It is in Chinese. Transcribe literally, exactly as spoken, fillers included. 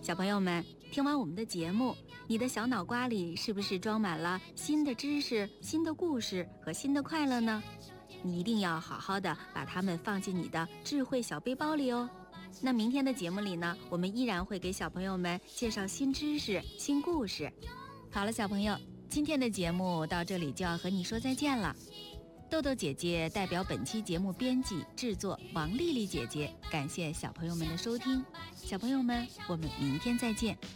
小朋友们，听完我们的节目，你的小脑瓜里是不是装满了新的知识、新的故事和新的快乐呢？你一定要好好的把它们放进你的智慧小背包里哦。那明天的节目里呢，我们依然会给小朋友们介绍新知识、新故事。好了，小朋友，今天的节目到这里就要和你说再见了。豆豆姐姐代表本期节目编辑制作王丽丽姐姐，感谢小朋友们的收听。小朋友们，我们明天再见。